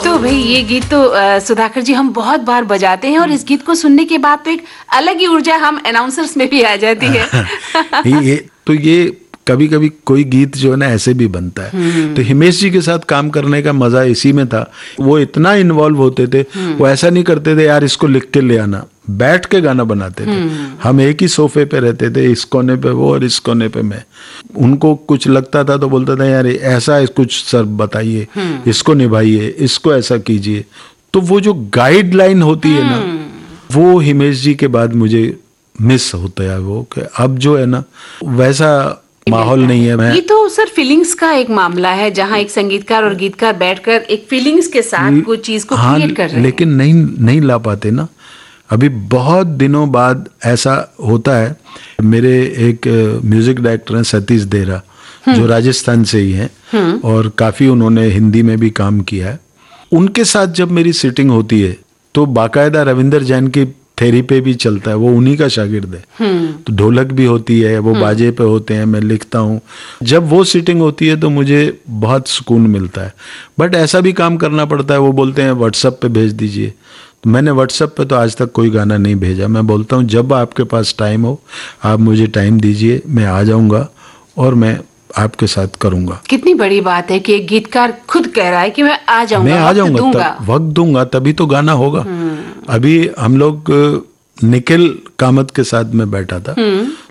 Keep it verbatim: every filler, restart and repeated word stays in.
तो भाई ये गीत तो अ, सुधाकर जी हम बहुत बार बजाते हैं और इस गीत को सुनने के बाद तो एक अलग ही ऊर्जा हम अनाउंसर्स में भी आ जाती है। ये तो ये कभी कभी कोई गीत जो है ना ऐसे भी बनता है। तो हिमेश जी के साथ काम करने का मजा इसी में था, वो इतना इन्वॉल्व होते थे, वो ऐसा नहीं करते थे यार इसको लिख के ले आना, बैठ के गाना बनाते थे। हम एक ही सोफे पे रहते थे, इस कोने पे वो और इस कोने पे मैं। उनको कुछ लगता था तो बोलता था यार ऐसा कुछ सर बताइए, इसको निभाइए, इसको ऐसा कीजिए। तो वो जो गाइडलाइन होती है ना, वो हिमेश जी के बाद मुझे मिस होता है। वो कि अब जो है ना वैसा माहौल नहीं है। मैं ये तो सर फीलिंग्स का एक मामला है, जहाँ एक संगीतकार और गीतकार बैठकर एक फीलिंग्स के साथ कोई चीज को हाँ, क्रिएट कर रहे हैं, लेकिन नहीं नहीं ला पाते ना। अभी बहुत दिनों बाद ऐसा होता है। मेरे एक म्यूजिक डायरेक्टर हैं सतीश देरा, जो राजस्थान से ही हैं और काफी उन्होंने हिंदी में भी काम किया है। उनके साथ जब मेरी सिटिंग होती है तो बाकायदा रविंदर जैन की थेरी पे भी चलता है, वो उन्हीं का शागिर्द है। तो ढोलक भी होती है, वो बाजे पे होते हैं, मैं लिखता हूँ। जब वो सिटिंग होती है तो मुझे बहुत सुकून मिलता है। बट ऐसा भी काम करना पड़ता है, वो बोलते हैं व्हाट्सएप पे भेज दीजिए। तो मैंने व्हाट्सएप पे तो आज तक कोई गाना नहीं भेजा। मैं बोलता हूँ जब आपके पास टाइम हो आप मुझे टाइम दीजिए, मैं आ जाऊँगा और मैं आपके साथ करूंगा। कितनी बड़ी बात है कि एक गीतकार खुद कह रहा है कि मैं आ जाऊंगा, मैं आ जाऊंगा, दूंगा। तब वक्त दूंगा तभी तो गाना होगा। अभी हम लोग निखिल कामत के साथ में बैठा था,